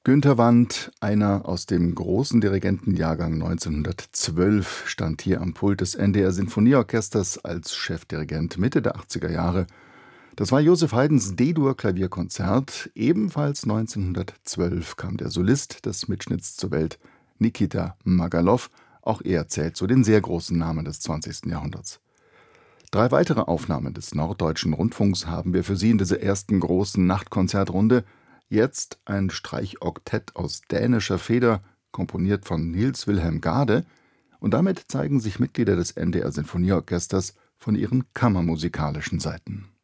Günter Wandt, einer aus dem großen Dirigentenjahrgang 1912, stand hier am Pult des NDR-Sinfonieorchesters als Chefdirigent Mitte der 80er Jahre. Das war Joseph Haydns D-Dur-Klavierkonzert. Ebenfalls 1912 kam der Solist des Mitschnitts zur Welt, Nikita Magalow. Auch er zählt zu den sehr großen Namen des 20. Jahrhunderts. 3 weitere Aufnahmen des Norddeutschen Rundfunks haben wir für Sie in dieser ersten großen Nachtkonzertrunde. Jetzt ein Streichoktett aus dänischer Feder, komponiert von Niels Wilhelm Gade. Und damit zeigen sich Mitglieder des NDR Sinfonieorchesters von ihren kammermusikalischen Seiten.